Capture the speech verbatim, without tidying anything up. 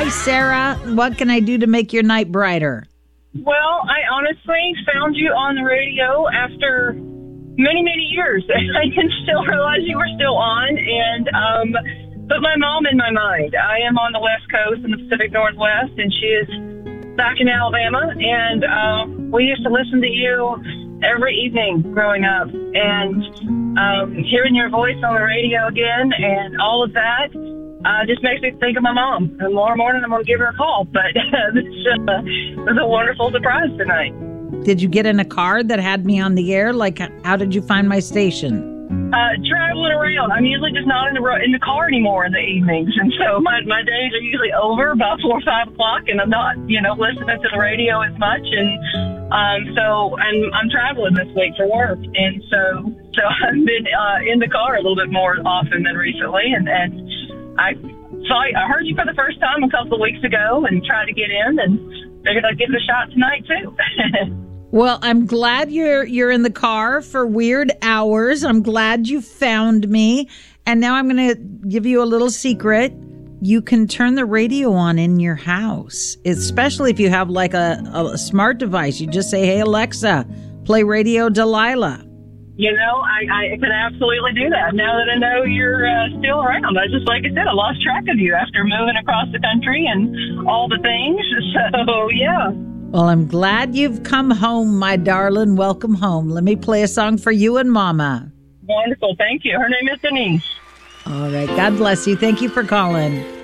Hi, Sarah. What can I do to make your night brighter? Well, I honestly found you on the radio after many, many years. I didn't still realize you were still on, and um, put my mom in my mind. I am on the West Coast in the Pacific Northwest, and she is back in Alabama, and uh, we used to listen to you every evening growing up, and um, hearing your voice on the radio again and all of that uh, just makes me think of my mom. And tomorrow morning I'm going to give her a call, but this uh, was a wonderful surprise tonight. Did you get in a car that had me on the air? Like, how did you find my station? Uh, traveling around. I'm usually just not in the ro- in the car anymore in the evenings, and so my my days are usually over about four or five o'clock, and I'm not, you know, listening to the radio as much, and um, so and I'm traveling this week for work, and so so I've been uh, in the car a little bit more often than recently, and and I saw I heard you for the first time a couple of weeks ago, and tried to get in, and figured I'd give it a shot tonight too. Well, I'm glad you're you're in the car for weird hours. I'm glad you found me. And now I'm going to give you a little secret. You can turn the radio on in your house, especially if you have like a, a smart device. You just say, hey, Alexa, play Radio Delilah. You know, I, I can absolutely do that now that I know you're uh, still around. I just, like I said, I lost track of you after moving across the country and all the things. So, yeah. Well, I'm glad you've come home, my darling. Welcome home. Let me play a song for you and Mama. Wonderful. Thank you. Her name is Denise. All right. God bless you. Thank you for calling.